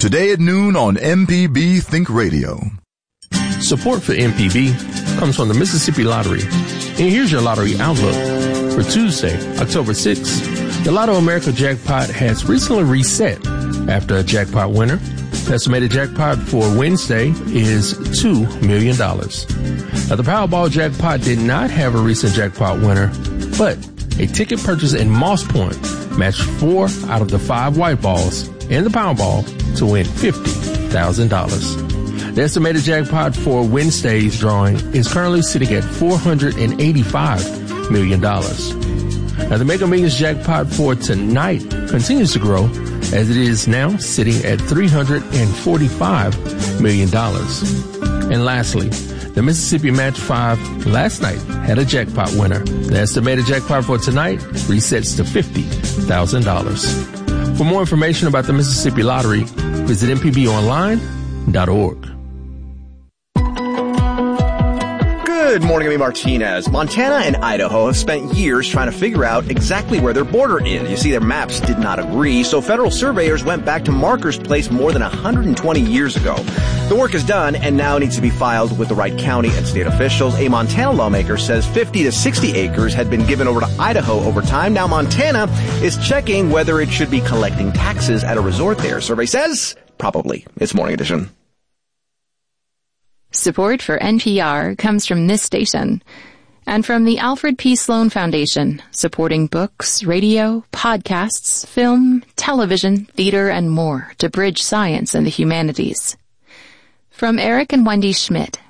Today at noon on MPB Think Radio. Support for MPB comes from the Mississippi Lottery. And here's your lottery outlook. For Tuesday, October 6th, the Lotto America jackpot has recently reset after a jackpot winner. The estimated jackpot for Wednesday is $2 million. Now, the Powerball jackpot did not have a recent jackpot winner, but a ticket purchase in Moss Point matched 4 out of the 5 white balls in the Powerball to win $50,000. The estimated jackpot for Wednesday's drawing is currently sitting at $485 million. Now, the Mega Millions jackpot for tonight continues to grow, as it is now sitting at $345 million. And lastly, the Mississippi Match 5 last night had a jackpot winner. The estimated jackpot for tonight resets to $50,000. For more information about the Mississippi Lottery, visit mpbonline.org. Good morning, I'm Martinez. Montana and Idaho have spent years trying to figure out exactly where their border is. You see, their maps did not agree, so federal surveyors went back to markers placed more than 120 years ago. The work is done and now needs to be filed with the right county and state officials. A Montana lawmaker says 50 to 60 acres had been given over to Idaho over time. Now Montana is checking whether it should be collecting taxes at a resort there. Survey says probably. It's Morning Edition. Support for NPR comes from this station and from the Alfred P. Sloan Foundation, supporting books, radio, podcasts, film, television, theater, and more to bridge science and the humanities. From Eric and Wendy Schmidt,